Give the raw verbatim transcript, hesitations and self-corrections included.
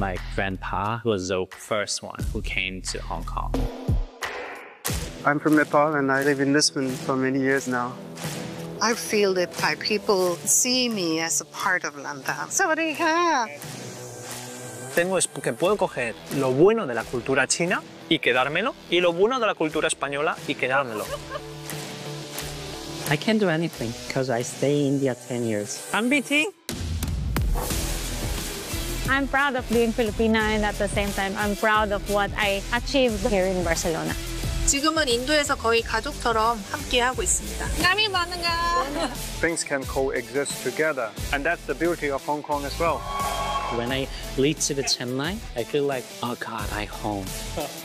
My grandpa was the first one who came to Hong Kong. I'm from Nepal and I live in Lisbon for many years now. I feel that Thai people see me as a part of Lantau. Sawadee-ka. Tengo es que puedo coger lo bueno de la cultura china y quedármelo, y lo bueno de la cultura española y quedármelo. I can't do anything because I stay in India ten years. I'm B T. I'm proud of being Filipina, and at the same time, I'm proud of what I achieved here in Barcelona. 지금은 인도에서 거의 가족처럼 함께 하고 있습니다. Kami bangga. Things can coexist together, and that's the beauty of Hong Kong as well. When I lead to the Chennai, I feel like, oh God, I'm home.